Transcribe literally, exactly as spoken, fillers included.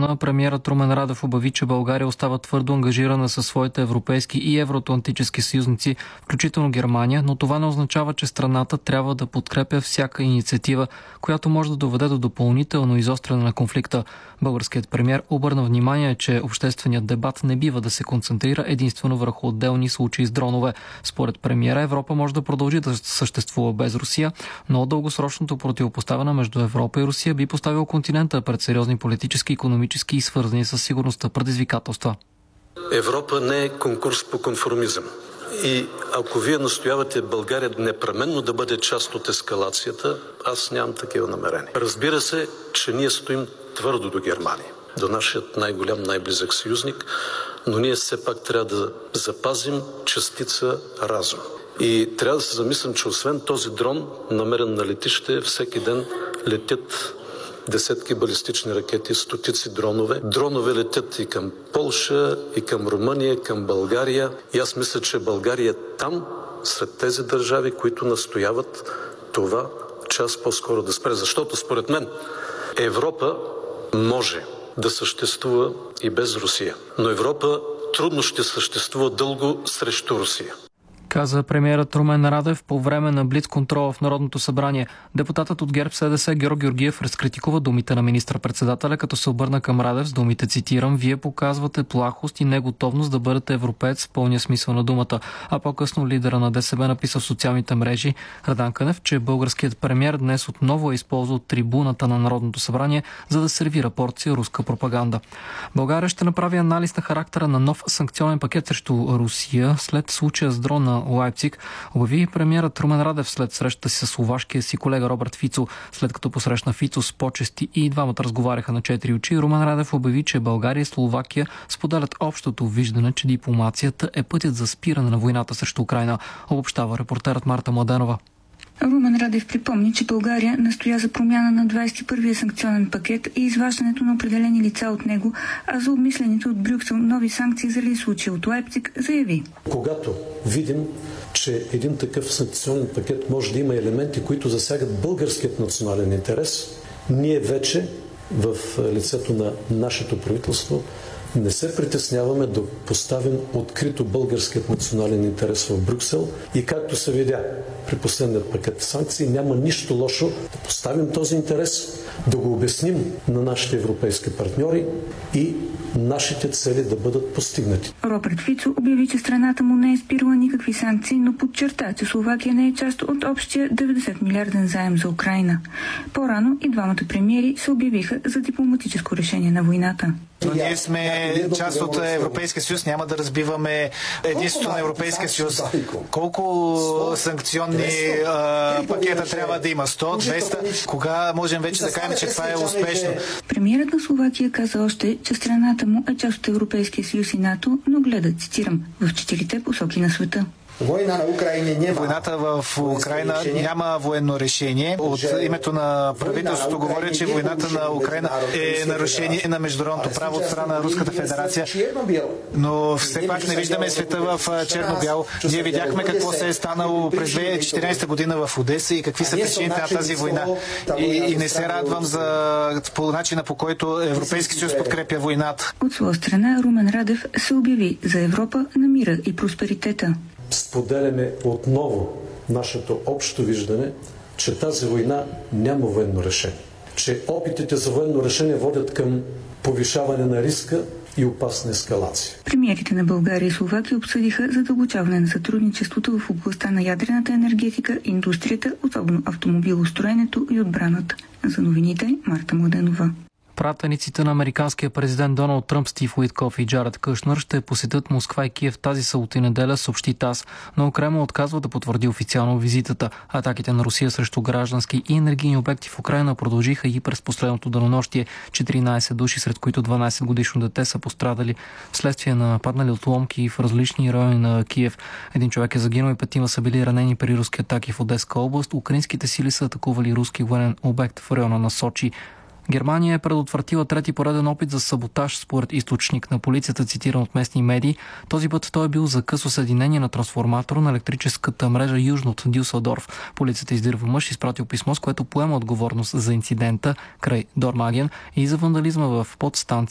региона, премиерът Румен Радев обяви, че България остава твърдо ангажирана със своите европейски и евроатлантически съюзници, включително Германия, но това не означава, че страната трябва да подкрепя всяка инициатива, която може да доведе до допълнително изостряне на конфликта. Българският премиер обърна внимание, че общественият дебат не бива да се концентрира единствено върху отделни случаи с дронове. Според премиера, Европа може да продължи да съществува без Русия, но дългосрочното противопоставяне между Европа и Русия би поставил континента пред сериозни политически, икономически и свързани с сигурността предизвикателства. Европа не е конкурс по конформизъм. И ако вие настоявате България непременно да бъде част от ескалацията, аз нямам такива намерения. Разбира се, че ние стоим твърдо до Германия, до нашият най-голям, най-близък съюзник, но ние все пак трябва да запазим частица разум. И трябва да се замислим, че освен този дрон, намерен на летище, всеки ден летят десетки балистични ракети, стотици дронове. Дронове летят и към Полша, и към Румъния, и към България. И аз мисля, че България е там, сред тези държави, които настояват това час по-скоро да спре. Защото според мен Европа може да съществува и без Русия. Но Европа трудно ще съществува дълго срещу Русия, каза премиерът Румен Радев по време на блицконтрола в Народното събрание. Депутатът от ГЕРБ СДС Георг Георгиев разкритикува думите на министър-председателя, като се обърна към Радев с думите, цитирам: "Вие показвате плахост и неготовност да бъдете европеец в пълния смисъл на думата." А по-късно лидера на ДСБ написа в социалните мрежи Радан Кънев, че българският премиер днес отново е използвал трибуната на Народното събрание, за да сервира порция руска пропаганда. България ще направи анализ на характера на нов санкционен пакет срещу Русия след случая с дрон на Лайпциг, обяви премиерът Румен Радев след срещата си с словашкия си колега Робърт Фицо. След като посрещна Фицо с почести и двамата разговаряха на четири очи, Румен Радев обяви, че България и Словакия споделят общото виждане, че дипломацията е пътят за спиране на войната срещу Украйна, обобщава репортерът Марта Младенова. Румен Радев припомни, че България настоя за промяна на двадесет и първия санкционен пакет и изваждането на определени лица от него, а за обмислените от Брюксел нови санкции заради случая от Лайпциг заяви: "Когато видим, че един такъв санкционен пакет може да има елементи, които засягат българският национален интерес, ние вече в лицето на нашето правителство не се притесняваме да поставим открито българският национален интерес в Брюксел и както се видя при последният пакет санкции, няма нищо лошо да поставим този интерес, да го обясним на нашите европейски партньори и нашите цели да бъдат постигнати." Робърт Фицо обяви, че страната му не е спирала никакви санкции, но подчерта, че Словакия не е част от общия деветдесет милиарден заем за Украйна. По-рано и двамата премиери се обявиха за дипломатическо решение на войната. Но ние сме част от Европейския съюз, няма да разбиваме единството на Европейския съюз. Колко санкционни а, пакета трябва да има? сто, двеста? Кога можем вече да кажем, че това е успешно? Премиерът на Словакия каза още, че страната му е част от Европейския съюз и НАТО, но гледа, цитирам, в четирите посоки на света. Война на Украина няма. Войната в Украина няма военно решение. От името на правителството говоря, че войната на Украина е нарушение на международното право от страна на Руската федерация. Но все пак не виждаме света в черно-бяло. Ние видяхме какво се е станало през две хиляди и четиринадесета година в Одеса и какви са причините на тази война. И, и не се радвам за по начина, по който Европейски съюз подкрепя войната. От своя страна Румен Радев се обяви за Европа на мира и просперитета. Споделяме отново нашето общо виждане, че тази война няма военно решение. Че опитите за военно решение водят към повишаване на риска и опасна ескалация. Премиерите на България и Словакия обсъдиха задълбочаване на сътрудничеството в областта на ядрената енергетика, индустрията, особено автомобилостроенето и отбраната. За новините Марта Младенова. Пратениците на американския президент Доналд Тръмп Стив Уиткоф и Джаред Кушнер ще посетят Москва и Киев тази събота и неделя, съобщи ТАСС, но Кремъл отказва да потвърди официално визитата. Атаките на Русия срещу граждански и енергийни обекти в Украйна продължиха и през последното денонощие. четиринадесет души, сред които дванадесет годишно дете, са пострадали вследствие на паднали отломки в различни райони на Киев. Един човек е загинал и петима са били ранени при руски атаки в Одеска област. Украинските сили са атакували руски военен обект в района на Сочи. Германия е предотвратила трети пореден опит за саботаж, според източник на полицията, цитиран от местни медии. Този път той е бил за късо съединение на трансформатора на електрическата мрежа южно от Дюселдорф. Полицията издирва мъж, изпратил писмо, с което поема отговорност за инцидента край Дормаген и за вандализма в подстанция